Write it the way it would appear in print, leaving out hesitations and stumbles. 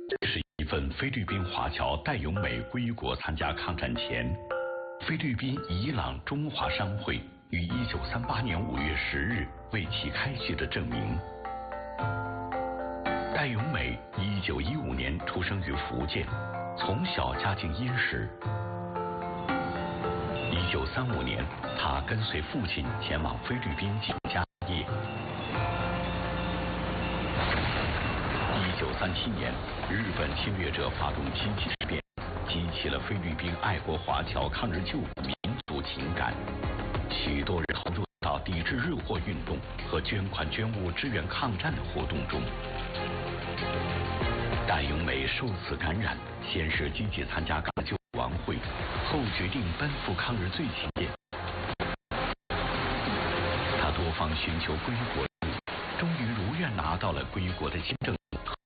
这是一份菲律宾华侨戴永美归国参加抗战前，菲律宾伊朗中华商会于1938年5月10日为其开具的证明。戴永美1915年出生于福建，从小家境殷实。1935年，他跟随父亲前往菲律宾进行家业。1937年，日本侵略者发动七七事变，激起了菲律宾爱国华侨抗日救国民族情感，许多人投入到抵制日货运动和捐款捐物支援抗战的活动中。戴永美受此感染，先是积极参加抗救亡会，后决定奔赴抗日最前线。他多方寻求归国，终于如愿拿到了归国的签证